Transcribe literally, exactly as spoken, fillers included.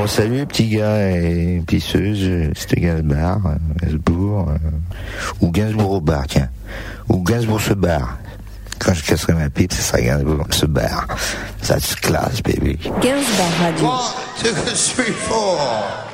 Bon, salut les petits gars et pisseuses, c'était Gainsbourg, euh, Gainsbourg, euh, ou Gainsbourg au bar, tiens. Ou Gainsbourg se barre. Quand je casserai ma pipe, ce sera Gainsbourg se barre. That's class, baby. Gainsbourg Radio. One, two, three, four.